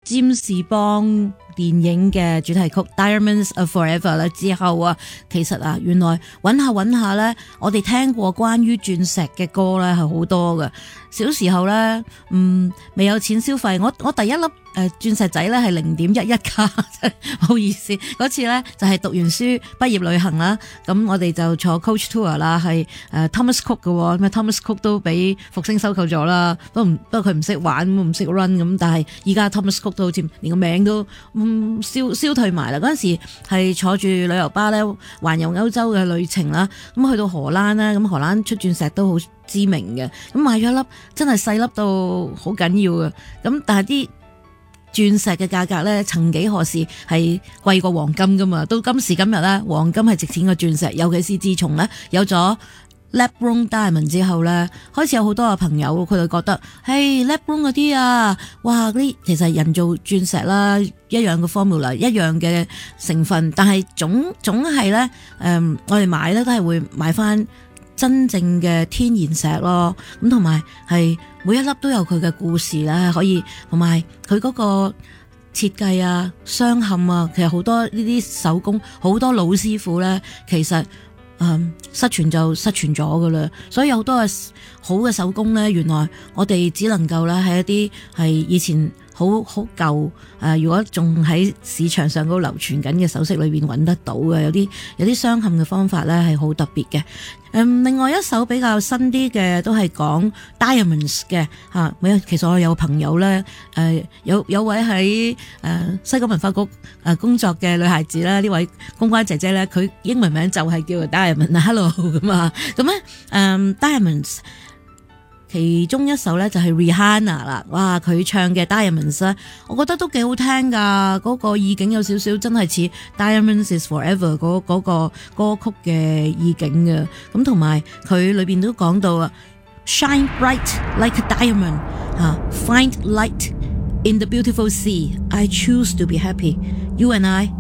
占士邦電影嘅主題曲 Diamonds Are Forever 咧之後啊，其實啊原來揾下咧，我哋聽過關於鑽石嘅歌咧係好多嘅。小時候咧，未有錢消費，我第一粒鑽石仔咧係0.11卡，真係唔好意思。嗰次咧就係讀完書畢業旅行啦，咁我哋就坐 coach tour 啦，係Thomas Cook 嘅喎，咁啊 Thomas Cook 都俾復星收購咗啦，不過佢唔識玩，唔識 run 咁，但係依家 Thomas Cook 都好似連個名都消退埋啦。嗰陣時係坐住旅遊巴咧環遊歐洲嘅旅程啦，咁去到荷蘭啦，咁荷蘭出鑽石都好知名嘅，咁買咗一粒真係細粒到好緊要嘅，咁但係啲鑽石嘅價格咧，曾幾何時係貴過黃金噶嘛？到今時今日咧，黃金係值錢過鑽石，尤其是自從咧有咗 lab-grown diamond 之後咧，開始有好多嘅朋友佢哋覺得，嘿 lab-grown 嗰啲啊，哇嗰啲其實人造鑽石啦，一樣嘅 formula， 一樣嘅成分，但係總係咧，我哋買咧都係會買翻真正嘅天然石咯，咁同埋係每一粒都有佢嘅故事啦，可以同埋佢嗰個設計啊、鑲嵌啊，其實好多呢啲手工，好多老師傅咧，其實失傳就失傳咗噶啦，所以有好多嘅好嘅手工咧，原來我哋只能夠咧喺一啲係以前好舊如果仲喺市場上嗰流傳緊嘅首飾裏邊揾得到嘅，有啲鑲嵌嘅方法咧係好特別嘅。另外一首比較新啲嘅都係講 diamonds 嘅嚇。其實我有朋友咧有位喺西九文化局工作嘅女孩子咧，呢位公關姐姐咧，佢英文名就係叫做 Diamond，Hello 咁啊，咁咧Diamonds。其中一首咧就係 Rihanna 啦，哇佢唱嘅 Diamonds 咧，我覺得都幾好聽噶，嗰個意境有少少真係似 Diamonds is Forever 嗰個歌曲嘅意境嘅，咁同埋佢裏邊都講到啊 ，Shine bright like a diamond， find light in the beautiful sea. I choose to be happy. You and I,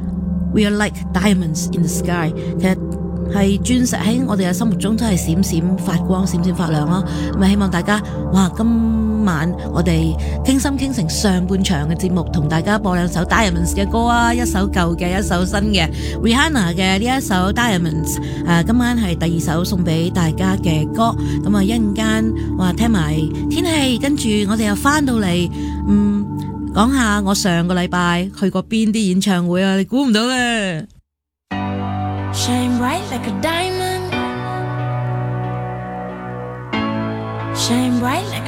we are like diamonds in the sky. 其實係鑽石喺我哋嘅心目中都係閃閃發光、閃閃發亮啦。咁希望大家，今晚我哋傾心傾城上半場嘅節目，同大家播兩首 Diamonds 嘅歌啊，一首舊嘅，一首新嘅 Rihanna 嘅呢一首 Diamonds。今晚係第二首送俾大家嘅歌。咁啊，一陣間聽埋天氣，跟住我哋又翻到嚟，講下我上個禮拜去過邊啲演唱會啊，你估唔到嘅。 Shine bright like a diamond. Shine bright like